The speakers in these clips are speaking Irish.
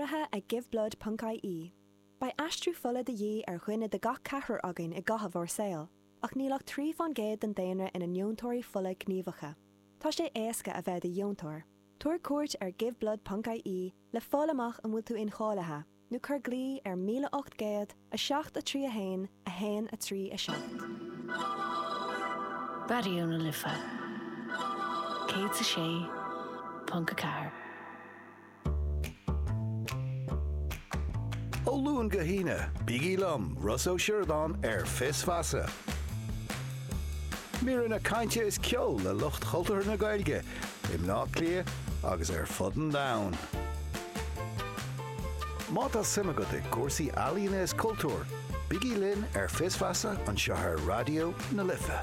folathe a giveblood.ie. Ba astrú fola de dhé ar chuine de gach cethir againn I gathab ar saoil, ach nílach trí fan géad den daonra ina neontóirí fola gníomhacha. Tá sé éasca a bheith de dheontóir. Tuair cuairt ar giveblood.ie le fálamach an bhfuil tú inchállathe, nó chur glí ar 1800 a 731 a 1 a 3 a 7. Barúna lifa. Cé a sé, Punca Car. Ó luúin go híine, bígí lom, Russo Sheridan fis fasa. Mír na cainte is ceol le lucht chultar na gailge, im ná clia agus fudan down. Máta simagad I cuasaí Alíona is cultúr, bígí linn fis fasa an seothar radio na lifa.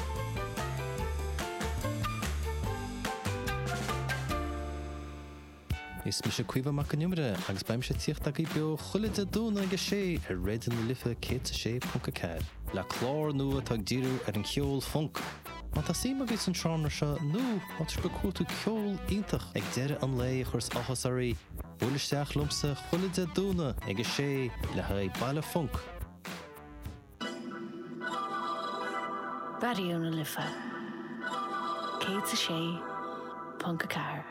Is mi se cuiomh amach an numere agus baim se tíocht ag beo chuile a dúna agus sé ar réidir na lifa cé a sé Punca Car. Le chlár nua ag díú ar an ceol funk. Má tá sí agus an tránar se nó átar go cuatú ceol ítach ag deire an lé churs achas arí. Bhulisteach lumsa chuile a dúna agus sé le haid baile funk. Barúna lifa. Cé a sé, Punca Car.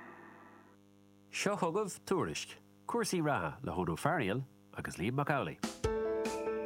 Seo thugah túrisc, cuasaí rá le hódú fearil agus Líam Macaulay.